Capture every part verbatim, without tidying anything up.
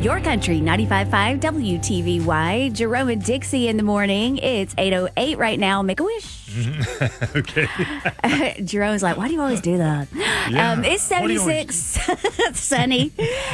Your Country, ninety-five point five W T V Y. Jerome and Dixie in the morning. It's eight oh eight right now. Make a wish. Mm-hmm. Okay. Jerome's like, why do you always do that? Yeah. Um, it's seventy-six, sunny.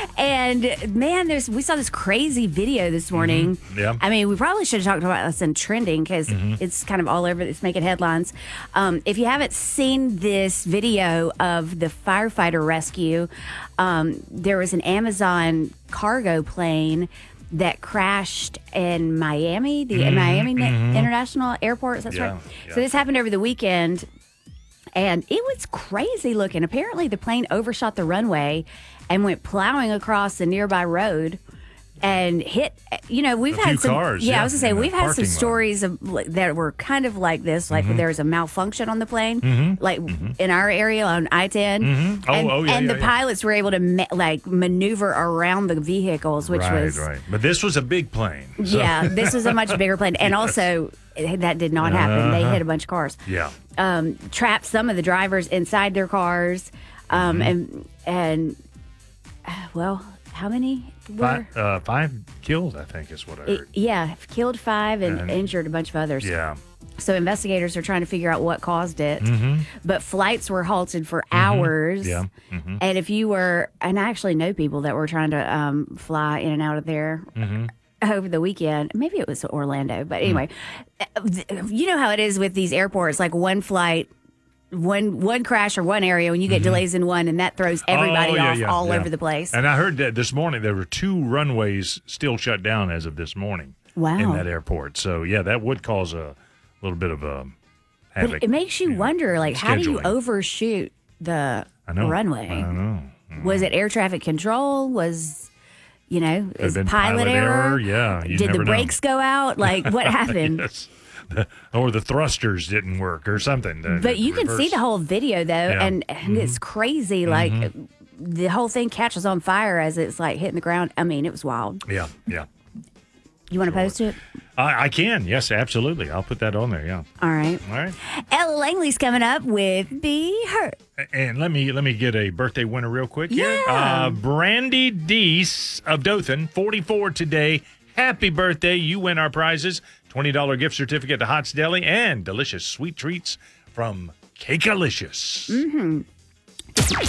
And man, there's we saw this crazy video this morning. Mm-hmm. Yeah. I mean, we probably should have talked about this in trending because Mm-hmm. it's kind of all over. It's making headlines. Um, if you haven't seen this video of the firefighter rescue, um, there was an Amazon cargo plane that crashed in Miami, the Mm-hmm, Miami mm-hmm. International Airport. That's Yeah, right. yeah. So this happened over the weekend, and it was crazy looking. Apparently, the plane overshot the runway and went plowing across the nearby road and hit. You know, we've A had few some. cars, yeah, yeah, I was gonna say in the we've had some parking lot. stories of like, that were kind of like this, like Mm-hmm. there was a malfunction on the plane, like in our area on I ten, Mhm. Oh, and, oh, yeah, and yeah, the yeah. pilots were able to ma- like maneuver around the vehicles, which right, was right. But this was a big plane. so- yeah, this was a much bigger plane, and also eh, that did not happen. They hit a bunch of cars. Yeah. Um, trapped some of the drivers inside their cars, um, Mm-hmm. and and uh, well, how many were? Five, uh, five killed, I think, is what I It- heard. yeah, killed five and, And- injured a bunch of others. Yeah. So investigators are trying to figure out what caused it. But flights were halted for hours. Mm-hmm. Yeah. Mhm. And if you were, and I actually know people that were trying to um, fly in and out of there Mm-hmm. over the weekend. Maybe it was Orlando, but anyway, you know how it is with these airports. Like one flight, one one crash or one area, when you get delays in one, and that throws everybody Oh, yeah, off yeah, all yeah. over the place. And I heard that this morning there were two runways still shut down as of this morning. Wow. In that airport. So, yeah, that would cause a little bit of a havoc. But it makes you know, wonder, like, how do you scheduling. overshoot the I know. runway? I don't know. Was it air traffic control? Was, you know, Could have is been pilot, error? Yeah. You Did never the know. brakes go out? Like, what happened? Yes. The- or the thrusters didn't work or something. The- But the you can see reverse. the whole video, though, Yeah. and, and it's crazy. Like, the whole thing catches on fire as it's, like, hitting the ground. I mean, it was wild. Yeah, yeah. You want to post it? I, I can. Yes, absolutely. I'll put that on there. Yeah. All right. All right. Ella Langley's coming up with Be Her. And let me let me get a birthday winner real quick here. Yeah. Uh, Brandy Deese of Dothan, forty-four today. Happy birthday. You win our prizes. twenty dollars gift certificate to Hots Deli and delicious sweet treats from Cakealicious. Mm-hmm.